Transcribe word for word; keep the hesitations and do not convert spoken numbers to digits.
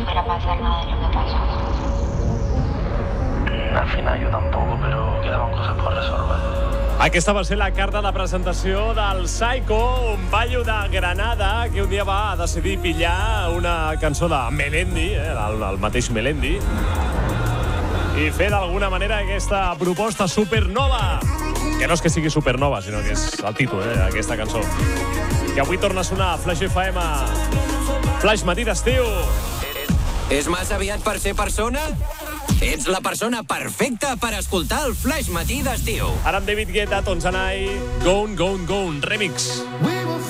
si fuera a pasar nada de lo que pasó. Al final yo tampoco, pero quedaban cosas por resolver. Aquesta va ser la carta de presentació del Psycho, un ballo de Granada que un dia va decidir pillar una cançó de Melendi, eh, el, el mateix Melendi, i fer d'alguna manera aquesta proposta supernova, que no és que sigui supernova, sinó que és el títol, eh, aquesta cançó, que avui torna a sonar a Flash F M, Flash Matí d'Estiu. És massa aviat per ser persona? Ets la persona perfecta per escoltar el Flash Matí d'Estiu. Ara amb David Guetta, Tonsanai, Gone, Gone, Gone, remix.